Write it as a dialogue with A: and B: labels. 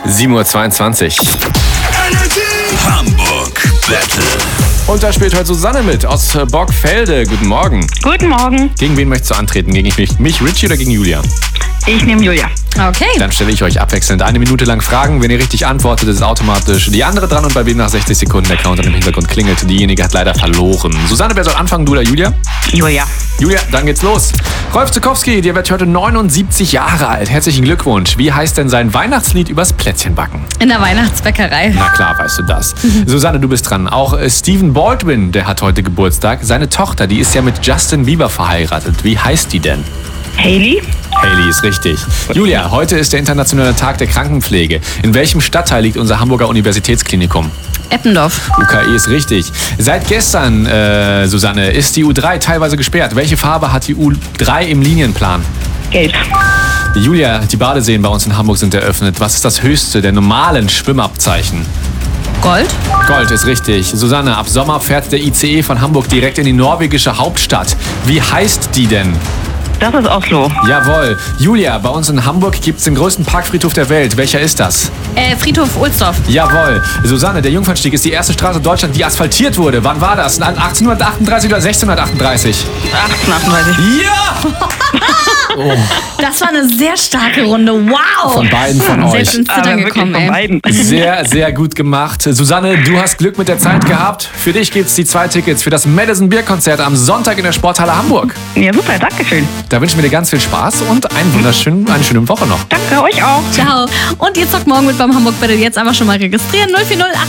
A: 7:22 Uhr.
B: Hamburg Battle.
A: Und da spielt heute Susanne mit aus Borgfelde. Guten Morgen.
C: Guten Morgen.
A: Gegen wen möchtest du antreten? Gegen mich, Richie, oder gegen Julia?
C: Ich nehme Julia.
D: Okay.
A: Dann stelle ich euch abwechselnd 1 Minute lang Fragen. Wenn ihr richtig antwortet, ist automatisch die andere dran. Und bei wem nach 60 Sekunden der Countdown im Hintergrund klingelt, diejenige hat leider verloren. Susanne, wer soll anfangen, du oder Julia?
C: Julia.
A: Julia, dann geht's los. Rolf Zukowski, der wird heute 79 Jahre alt. Herzlichen Glückwunsch. Wie heißt denn sein Weihnachtslied übers Plätzchenbacken?
D: In der Weihnachtsbäckerei.
A: Na klar, weißt du das. Susanne, du bist dran. Auch Stephen Baldwin, der hat heute Geburtstag. Seine Tochter, die ist ja mit Justin Bieber verheiratet. Wie heißt die denn?
C: Hailey.
A: Hailey ist richtig. Julia, heute ist der internationale Tag der Krankenpflege. In welchem Stadtteil liegt unser Hamburger Universitätsklinikum?
D: Eppendorf.
A: UKE ist richtig. Seit gestern, Susanne, ist die U3 teilweise gesperrt. Welche Farbe hat die U3 im Linienplan?
C: Gelb.
A: Julia, die Badeseen bei uns in Hamburg sind eröffnet. Was ist das höchste der normalen Schwimmabzeichen?
D: Gold.
A: Gold ist richtig. Susanne, ab Sommer fährt der ICE von Hamburg direkt in die norwegische Hauptstadt. Wie heißt die denn?
C: Das ist Oslo.
A: Jawohl. Julia, bei uns in Hamburg gibt es den größten Parkfriedhof der Welt. Welcher ist das?
D: Friedhof Ohlsdorf.
A: Jawohl. Susanne, der Jungfernstieg ist die erste Straße in Deutschland, die asphaltiert wurde. Wann war das? 1838 oder 1638?
C: 1838.
A: Ja!
D: Das war eine sehr starke Runde. Wow.
A: Von beiden von euch.
D: Selbst ins Zittern
C: wirklich
D: gekommen,
C: von
D: ey.
C: beiden.
A: Sehr, sehr gut gemacht. Susanne, du hast Glück mit der Zeit gehabt. Für dich gibt's die 2 Tickets für das Madison Beer Konzert am Sonntag in der Sporthalle Hamburg.
C: Ja, super, danke schön.
A: Da wünschen wir dir ganz viel Spaß und eine schöne Woche noch.
C: Danke euch auch.
D: Ciao. Und ihr zockt morgen mit beim Hamburg Battle. Jetzt einfach schon mal registrieren. 040